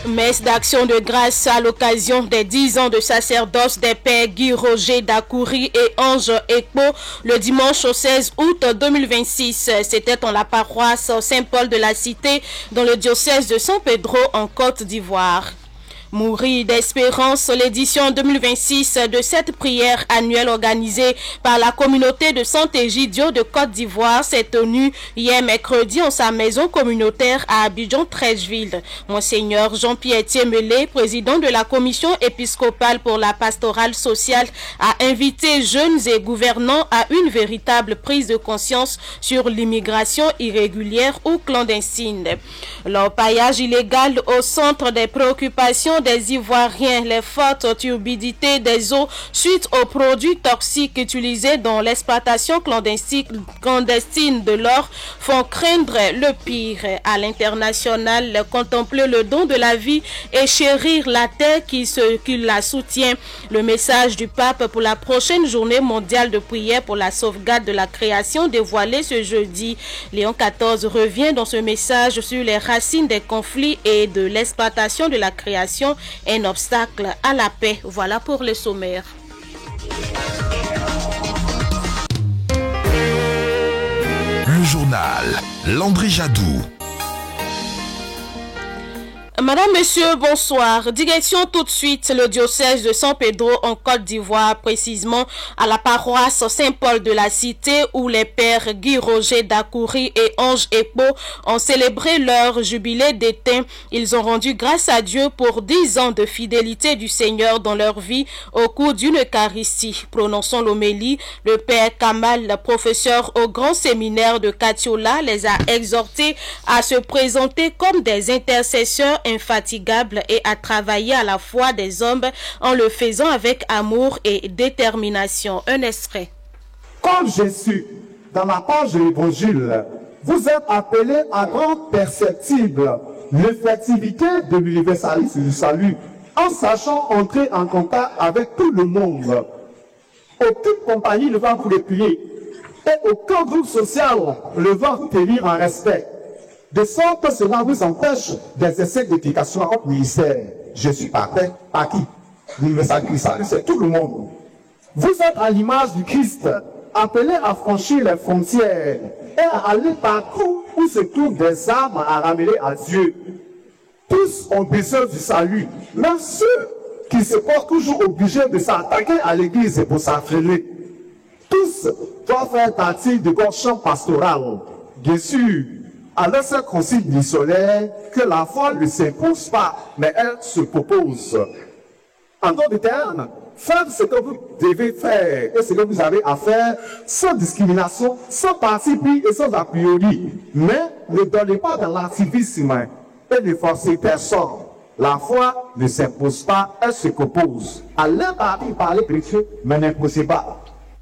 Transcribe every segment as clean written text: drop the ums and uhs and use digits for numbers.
Messe d'action de grâce à l'occasion des 10 ans de sacerdoce des pères Guy Roger Dacoury et Ange Ekpo le dimanche 16 août 2026. C'était en la paroisse Saint-Paul de la Cité dans le diocèse de San Pedro en Côte d'Ivoire. Mourir d'espérance, l'édition 2026 de cette prière annuelle organisée par la communauté de Sant'Egidio de Côte d'Ivoire s'est tenue hier mercredi en sa maison communautaire à Abidjan-Treichville. Monseigneur Jean-Pierre Thiemelé, président de la commission épiscopale pour la pastorale sociale, a invité jeunes et gouvernants à une véritable prise de conscience sur l'immigration irrégulière ou clandestine. L'orpaillage illégal au centre des préoccupations des Ivoiriens, les fortes turbidités des eaux suite aux produits toxiques utilisés dans l'exploitation clandestine de l'or font craindre le pire. À l'international, contempler le don de la vie et chérir la terre qui la soutient. Le message du pape pour la prochaine journée mondiale de prière pour la sauvegarde de la création dévoilée ce jeudi. Léon XIV revient dans ce message sur les racines des conflits et de l'exploitation de la création, un obstacle à la paix. Voilà pour le sommaire. Le journal Landry Jadou. Madame, Monsieur, bonsoir. Direction tout de suite le diocèse de San Pedro en Côte d'Ivoire, précisément à la paroisse Saint-Paul de la Cité où les pères Guy Roger Dacoury et Ange Ekpo ont célébré leur jubilé d'étain. Ils ont rendu grâce à Dieu pour 10 ans de fidélité du Seigneur dans leur vie au cours d'une Eucharistie. Prononçant l'homélie, le père Kamal, professeur au grand séminaire de Katiola, les a exhortés à se présenter comme des intercesseurs infatigable et à travailler à la foi des hommes en le faisant avec amour et détermination. Un extrait. Comme Jésus, dans la page de l'Évangile, vous êtes appelés à rendre perceptible l'effectivité de l'universalisme du salut en sachant entrer en contact avec tout le monde. Aucune compagnie ne va vous replier et aucun groupe social ne va vous tenir en respect. De sorte que cela vous empêche d'exercer d'éducation à votre ministère. Je suis parfait. À qui? L'universal Christ, c'est tout le monde. Vous êtes à l'image du Christ, appelé à franchir les frontières et à aller partout où se trouvent des âmes à ramener à Dieu. Tous ont besoin du salut, même ceux qui se portent toujours obligés de s'attaquer à l'église pour s'affirmer. Tous doivent faire partie de votre champ pastoral. Bien sûr, alors c'est concile missionnaire que la foi ne s'impose pas, mais elle se propose. En d'autres termes, faites ce que vous devez faire et ce que vous avez à faire sans discrimination, sans parti pris et sans a priori. Mais ne donnez pas de l'activisme et ne forcez personne. La foi ne s'impose pas, elle se propose. Allez parler précieux, mais n'imposez pas.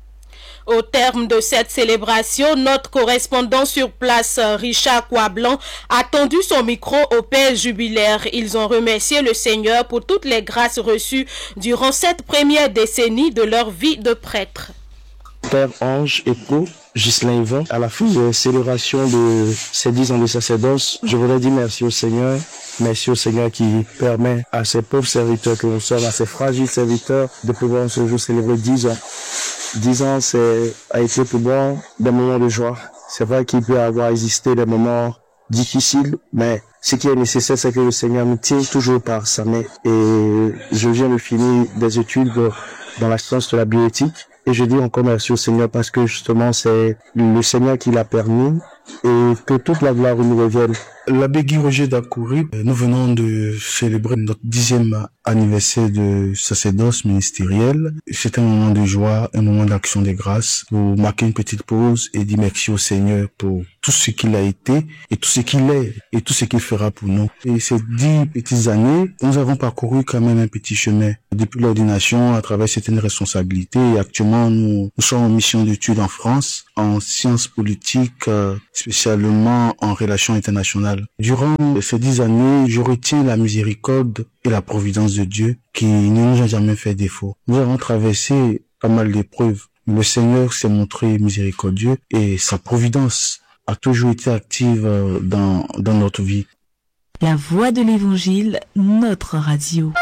Au terme de cette célébration, notre correspondant sur place, Richard Coiblanc, a tendu son micro au père jubilaire. Ils ont remercié le Seigneur pour toutes les grâces reçues durant cette première décennie de leur vie de prêtre. Père Ange Ekpo, Ghislain Yvan, à la fin de la célébration de ces 10 ans de sacerdoce, je voudrais dire merci au Seigneur. Merci au Seigneur qui permet à ces pauvres serviteurs que nous sommes, à ces fragiles serviteurs, de pouvoir ce jour célébrer 10 ans. 10 ans, a été pour moi des moments de joie. C'est vrai qu'il peut avoir existé des moments difficiles, mais ce qui est nécessaire, c'est que le Seigneur nous tient toujours par sa main. Et je viens de finir des études dans la science de la bioéthique. Et je dis encore merci au Seigneur parce que justement, c'est le Seigneur qui l'a permis et que toute la gloire nous revienne. L'abbé Guy Roger Dacoury, nous venons de célébrer notre 10e anniversaire de sacerdoce ministériel. C'est un moment de joie, un moment d'action de grâce pour marquer une petite pause et dire merci au Seigneur pour tout ce qu'il a été et tout ce qu'il est et tout ce qu'il fera pour nous. Et ces 10 petites années, nous avons parcouru quand même un petit chemin depuis l'ordination à travers certaines responsabilités et actuellement nous sommes en mission d'études en France, en sciences politiques, spécialement en relations internationales. Durant ces 10 années, je retiens la miséricorde et la providence de Dieu qui ne nous a jamais fait défaut. Nous avons traversé pas mal d'épreuves. Le Seigneur s'est montré miséricordieux et sa providence a toujours été active dans notre vie. La voix de l'Évangile, notre radio.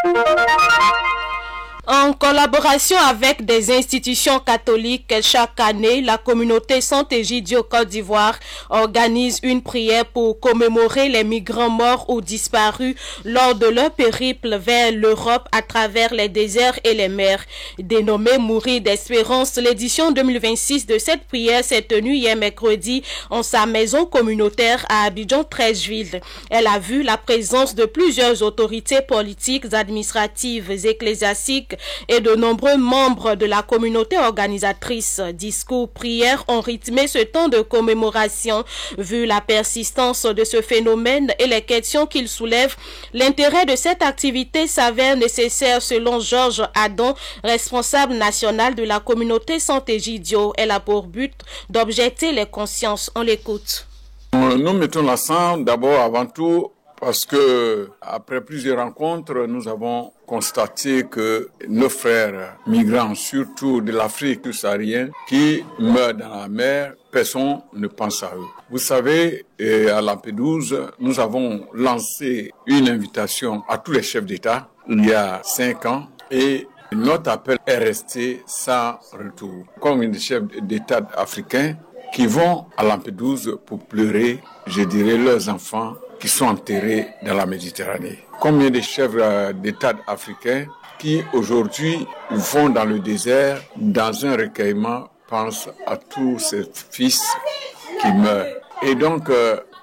En collaboration avec des institutions catholiques, chaque année, la communauté Saint-Egidio Côte d'Ivoire organise une prière pour commémorer les migrants morts ou disparus lors de leur périple vers l'Europe à travers les déserts et les mers. Dénommée Mourir d'Espérance, l'édition 2026 de cette prière s'est tenue hier mercredi en sa maison communautaire à Abidjan 13-Ville. Elle a vu la présence de plusieurs autorités politiques, administratives, ecclésiastiques et de nombreux membres de la communauté organisatrice. Discours, prières ont rythmé ce temps de commémoration. Vu la persistance de ce phénomène et les questions qu'il soulève, l'intérêt de cette activité s'avère nécessaire selon Georges Adon, responsable national de la communauté Saint-Egidio. Elle a pour but d'objecter les consciences. On l'écoute. Nous mettons l'accent d'abord avant tout parce que après plusieurs rencontres, nous avons constaté que nos frères migrants, surtout de l'Afrique subsaharienne, qui meurent dans la mer, personne ne pense à eux. Vous savez, à Lampedusa, nous avons lancé une invitation à tous les chefs d'État il y a 5 ans et notre appel est resté sans retour. Combien de chefs d'État africains qui vont à Lampedusa pour pleurer, je dirais, leurs enfants qui sont enterrés dans la Méditerranée. Combien de chefs d'État africains qui aujourd'hui vont dans le désert, dans un recueillement, pensent à tous ces fils qui meurent. Et donc,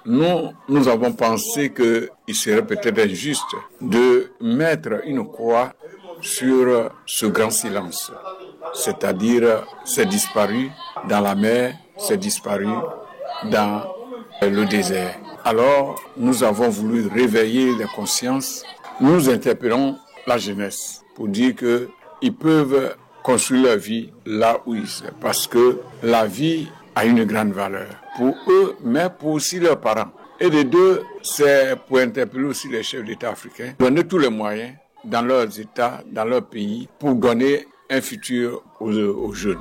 nous avons pensé qu'il serait peut-être injuste de mettre une croix sur ce grand silence. C'est-à-dire, c'est disparu dans la mer, c'est disparu dans le désert. Alors, nous avons voulu réveiller les consciences. Nous interpellons la jeunesse pour dire qu'ils peuvent construire leur vie là où ils sont. Parce que la vie a une grande valeur pour eux, mais pour aussi leurs parents. Et les deux, c'est pour interpeller aussi les chefs d'État africains, donner tous les moyens dans leurs États, dans leur pays, pour donner un futur aux jeunes.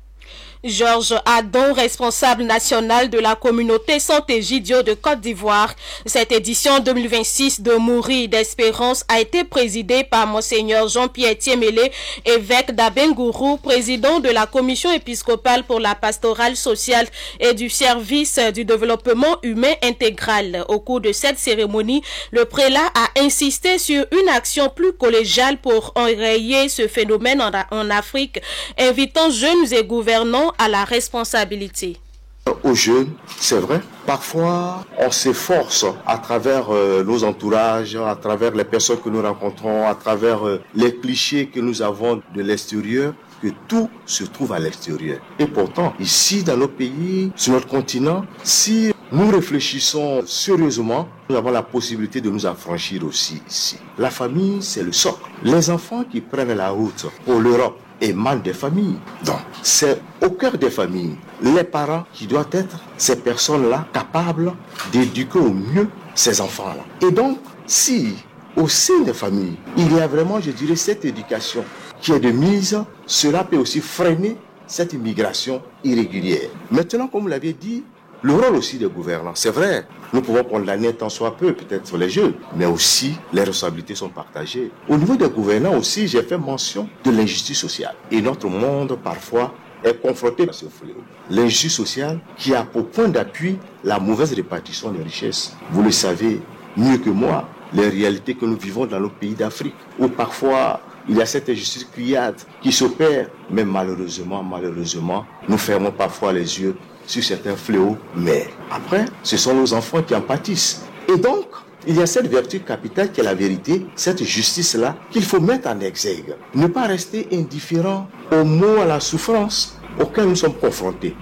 Georges Adon, responsable national de la communauté Saint-Egidio de Côte d'Ivoire. Cette édition 2026 de Mourir d'Espérance a été présidée par Monseigneur Jean-Pierre Thiemele, évêque d'Abengourou, président de la commission épiscopale pour la pastorale sociale et du service du développement humain intégral. Au cours de cette cérémonie, le prélat a insisté sur une action plus collégiale pour enrayer ce phénomène en Afrique, invitant jeunes et gouvernants à la responsabilité. Aux jeunes, c'est vrai, parfois on s'efforce à travers nos entourages, à travers les personnes que nous rencontrons, à travers les clichés que nous avons de l'extérieur, que tout se trouve à l'extérieur. Et pourtant, ici dans nos pays, sur notre continent, si nous réfléchissons sérieusement, nous avons la possibilité de nous affranchir aussi ici. La famille, c'est le socle. Les enfants qui prennent la route pour l'Europe émanent des familles. Donc, c'est au cœur des familles, les parents qui doivent être ces personnes-là capables d'éduquer au mieux ces enfants-là. Et donc, si au sein des familles, il y a vraiment, je dirais, cette éducation qui est de mise, cela peut aussi freiner cette immigration irrégulière. Maintenant, comme vous l'avez dit, le rôle aussi des gouvernants, c'est vrai, nous pouvons condamner tant soit peu, peut-être sur les jeunes, mais aussi les responsabilités sont partagées. Au niveau des gouvernants aussi, j'ai fait mention de l'injustice sociale. Et notre monde, parfois, est confronté à ce fléau. L'injustice sociale qui a pour point d'appui la mauvaise répartition des richesses. Vous le savez mieux que moi, les réalités que nous vivons dans nos pays d'Afrique, où parfois il y a cette injustice criarde qui s'opère, mais malheureusement, nous fermons parfois les yeux sur certains fléaux, mais après, ce sont nos enfants qui en pâtissent. Et donc, il y a cette vertu capitale qui est la vérité, cette justice-là, qu'il faut mettre en exergue. Ne pas rester indifférent aux maux, à la souffrance auxquels nous sommes confrontés.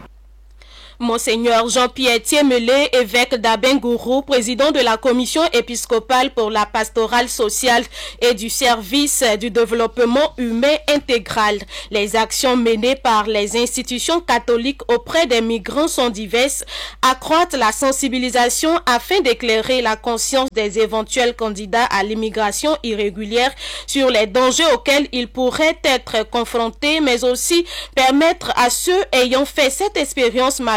Monseigneur Jean-Pierre Thiemele, évêque d'Abengourou, président de la commission épiscopale pour la pastorale sociale et du service du développement humain intégral. Les actions menées par les institutions catholiques auprès des migrants sont diverses, accroître la sensibilisation afin d'éclairer la conscience des éventuels candidats à l'immigration irrégulière sur les dangers auxquels ils pourraient être confrontés, mais aussi permettre à ceux ayant fait cette expérience malheureuse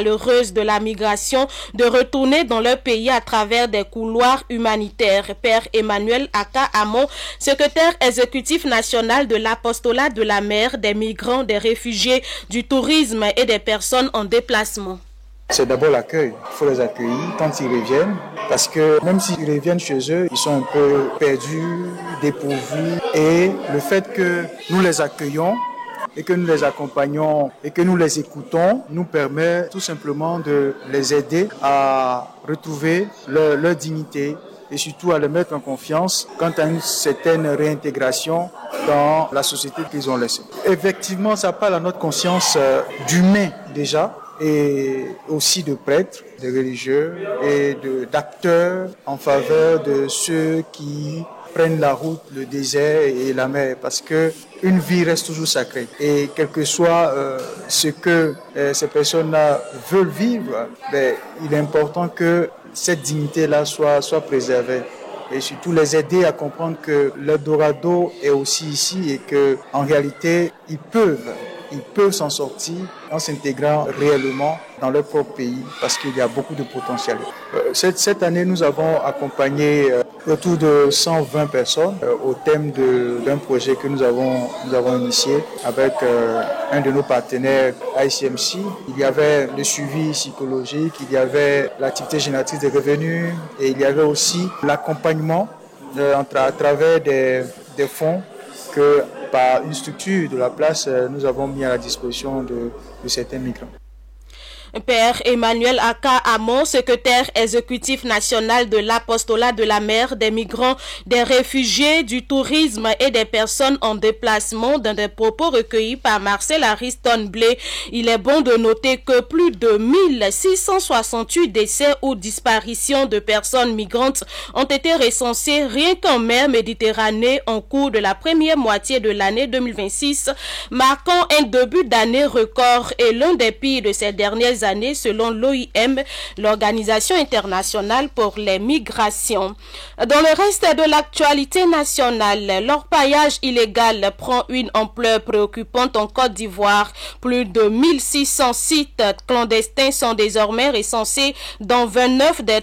malheureuses de la migration de retourner dans leur pays à travers des couloirs humanitaires. Père Emmanuel Aka Amon, secrétaire exécutif national de l'apostolat de la mer, des migrants, des réfugiés, du tourisme et des personnes en déplacement. C'est d'abord l'accueil. Il faut les accueillir quand ils reviennent, parce que même s'ils reviennent chez eux, ils sont un peu perdus, dépourvus. Et le fait que nous les accueillons et que nous les accompagnons et que nous les écoutons nous permet tout simplement de les aider à retrouver leur dignité et surtout à les mettre en confiance quant à une certaine réintégration dans la société qu'ils ont laissée. Effectivement, ça parle à notre conscience d'humain déjà, et aussi de prêtres, de religieux et d'acteurs en faveur de ceux qui prennent la route, le désert et la mer, parce que une vie reste toujours sacrée. Et quel que soit ce que ces personnes-là veulent vivre, il est important que cette dignité-là soit préservée. Et surtout les aider à comprendre que l'Eldorado est aussi ici et que en réalité ils peuvent s'en sortir en s'intégrant réellement dans leur propre pays parce qu'il y a beaucoup de potentiel. Cette année, nous avons accompagné autour de 120 personnes au thème d'un projet que nous avons initié avec un de nos partenaires ICMC. Il y avait le suivi psychologique, il y avait l'activité génératrice des revenus et il y avait aussi l'accompagnement à travers des fonds que par une structure de la place, nous avons mis à la disposition de certains migrants. Père Emmanuel Aka Amon, secrétaire exécutif national de l'apostolat de la mer, des migrants, des réfugiés, du tourisme et des personnes en déplacement, dans des propos recueillis par Marcel Ariston Blé. Il est bon de noter que plus de 1668 décès ou disparitions de personnes migrantes ont été recensés rien qu'en mer Méditerranée en cours de la première moitié de l'année 2026, marquant un début d'année record et l'un des pires de ces dernières années selon l'OIM, l'Organisation internationale pour les migrations. Dans le reste de l'actualité nationale, l'orpaillage illégal prend une ampleur préoccupante en Côte d'Ivoire. Plus de 1600 sites clandestins sont désormais recensés dans 29 des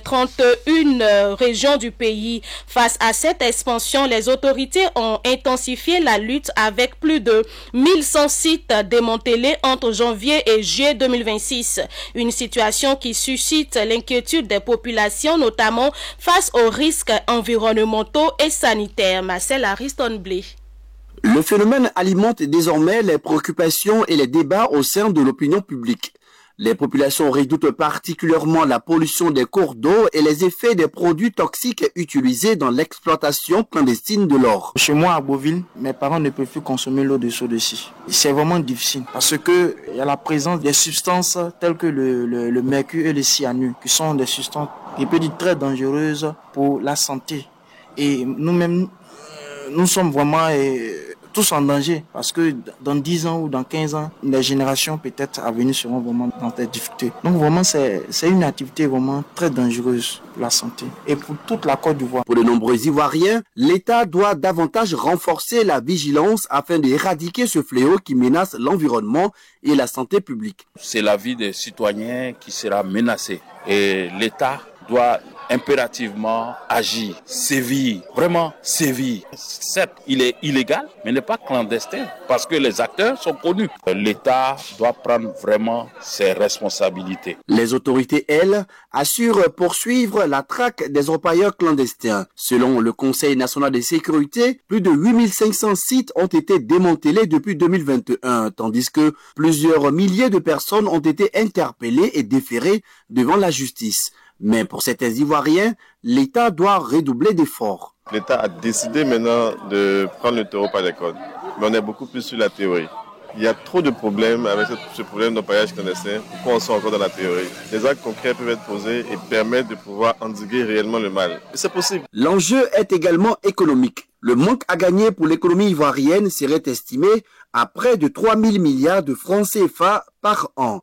31 régions du pays. Face à cette expansion, les autorités ont intensifié la lutte avec plus de 1100 sites démantelés entre janvier et juillet 2026. Une situation qui suscite l'inquiétude des populations, notamment face aux risques environnementaux et sanitaires. Marcel Ariston Blé. Le phénomène alimente désormais les préoccupations et les débats au sein de l'opinion publique. Les populations redoutent particulièrement la pollution des cours d'eau et les effets des produits toxiques utilisés dans l'exploitation clandestine de l'or. Chez moi à Beauville, mes parents ne peuvent plus consommer l'eau de Sodecy. C'est vraiment difficile parce que il y a la présence des substances telles que le mercure et le cyanure, qui sont des substances qui peuvent être très dangereuses pour la santé. Et nous-mêmes, nous sommes vraiment tous en danger parce que dans 10 ans ou dans 15 ans, les générations peut-être à venir seront vraiment dans des difficultés. Donc vraiment, c'est une activité vraiment très dangereuse pour la santé et pour toute la Côte d'Ivoire. Pour de nombreux Ivoiriens, l'État doit davantage renforcer la vigilance afin d'éradiquer ce fléau qui menace l'environnement et la santé publique. C'est la vie des citoyens qui sera menacée et l'État doit impérativement agir, sévir, vraiment sévir. Certes, il est illégal, mais n'est pas clandestin, parce que les acteurs sont connus. L'État doit prendre vraiment ses responsabilités. Les autorités, elles, assurent poursuivre la traque des orpailleurs clandestins. Selon le Conseil national de sécurité, plus de 8500 sites ont été démantelés depuis 2021, tandis que plusieurs milliers de personnes ont été interpellées et déférées devant la justice. Mais pour certains Ivoiriens, l'État doit redoubler d'efforts. L'État a décidé maintenant de prendre le taureau par les cornes. Mais on est beaucoup plus sur la théorie. Il y a trop de problèmes avec ce problème d'orpaillage clandestin. Pourquoi on soit encore dans la théorie? Les actes concrets peuvent être posés et permettre de pouvoir endiguer réellement le mal. Et c'est possible. L'enjeu est également économique. Le manque à gagner pour l'économie ivoirienne serait estimé à près de 3 000 milliards de francs CFA par an.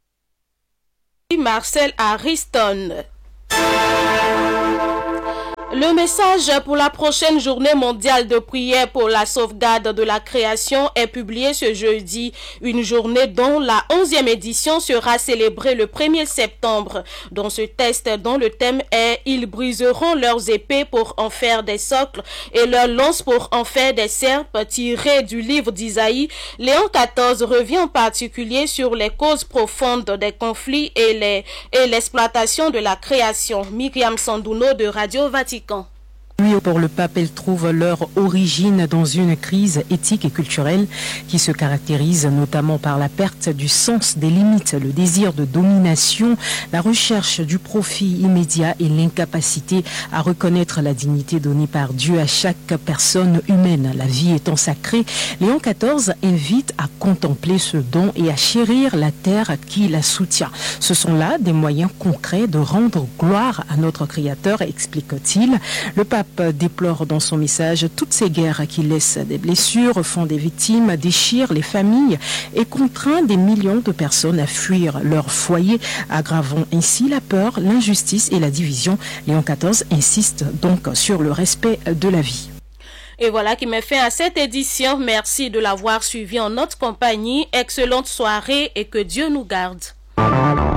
Marcel Ariston. Le message pour la prochaine journée mondiale de prière pour la sauvegarde de la création est publié ce jeudi, une journée dont la 11e édition sera célébrée le 1er septembre. Dans ce texte dont le thème est « Ils briseront leurs épées pour en faire des socles et leurs lances pour en faire des serpes » tiré du livre d'Isaïe, Léon XIV revient en particulier sur les causes profondes des conflits et l'exploitation de la création. Myriam Sandouno de Radio Vatican. Oui, pour le pape, elles trouvent leur origine dans une crise éthique et culturelle qui se caractérise notamment par la perte du sens des limites, le désir de domination, la recherche du profit immédiat et l'incapacité à reconnaître la dignité donnée par Dieu à chaque personne humaine. La vie étant sacrée, Léon XIV invite à contempler ce don et à chérir la terre qui la soutient. Ce sont là des moyens concrets de rendre gloire à notre Créateur, explique-t-il. Le pape déplore dans son message toutes ces guerres qui laissent des blessures, font des victimes, déchirent les familles et contraint des millions de personnes à fuir leur foyer, aggravant ainsi la peur, l'injustice et la division. Léon XIV insiste donc sur le respect de la vie. Et voilà qui met fin à cette édition. Merci de l'avoir suivi en notre compagnie. Excellente soirée et que Dieu nous garde.